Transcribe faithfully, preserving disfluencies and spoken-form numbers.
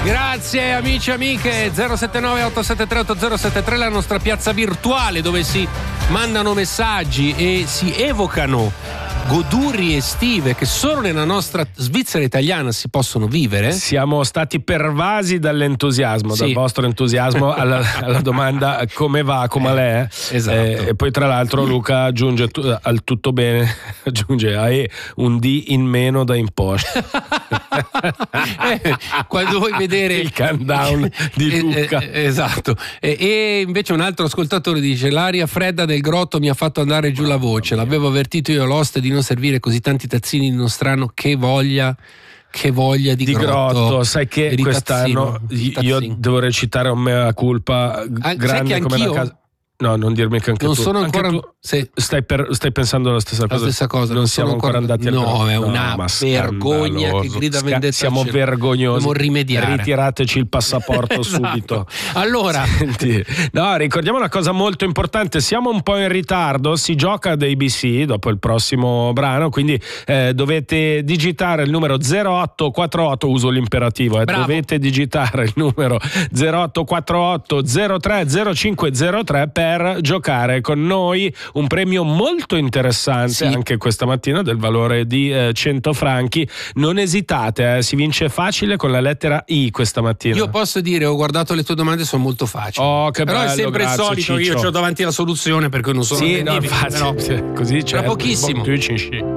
Grazie amici e amiche. Zero sette nove otto sette tre otto zero sette tre, la nostra piazza virtuale dove si mandano messaggi e si evocano godurie estive che solo nella nostra Svizzera italiana si possono vivere. Siamo stati pervasi dall'entusiasmo, sì. dal vostro entusiasmo alla, alla domanda come va, come l'è. Esatto. Eh, e poi tra l'altro Luca aggiunge tu, al tutto bene, aggiunge hai un D in meno da imposta. eh, quando vuoi vedere il countdown di Luca. Eh, eh, esatto. E, e invece un altro ascoltatore dice: l'aria fredda del grotto mi ha fatto andare giù la voce, l'avevo avvertito io l'oste di non servire così tanti tazzini di nostrano, che voglia che voglia di, di grotto. grotto sai che di quest'anno tazzino, io tazzino. devo recitare un mea culpa ah, grande come la casa. No, non dirmi che anche non tu. sono ancora. Anche tu sì. stai, per, stai pensando la stessa cosa. La stessa cosa. Non, non siamo ancora andati al No, è no, una vergogna che grida Sca- vendetta. Siamo vergognosi. Dobbiamo rimediare. Ritirateci il passaporto esatto. subito. Allora, Senti, no, ricordiamo una cosa molto importante. Siamo un po' in ritardo. Si gioca ad A B C dopo il prossimo brano, quindi eh, dovete digitare il numero zero otto quattro otto. Uso l'imperativo. Eh, dovete digitare il numero zero otto quattro otto zero tre zero cinque zero tre per giocare con noi un premio molto interessante, sì. anche questa mattina, del valore di eh, cento franchi. Non esitate, eh, si vince facile con la lettera I questa mattina. Io posso dire, ho guardato le tue domande, sono molto facili. Oh, che però bello, è sempre grazie, il solito, Ciccio. io ho davanti la soluzione perché non sono sì, no, infatti, però, così c'è tra pochissimo.